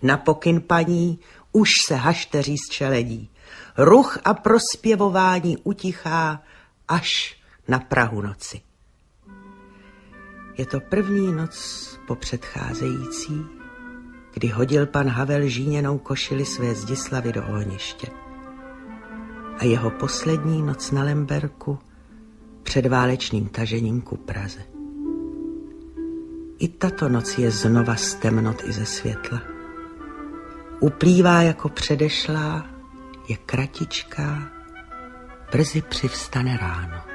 Na pokyn paní už se hašteří z čeledí. Ruch a prospěvování utichá až na prahu noci. Je to první noc po předcházející, kdy hodil pan Havel žíněnou košili své Zdislavy do ohniště. A jeho poslední noc na Lemberku před válečným tažením ku Praze. I tato noc je znova z temnot i ze světla. Uplývá jako předešlá, je kratičká, brzy přivstane ráno.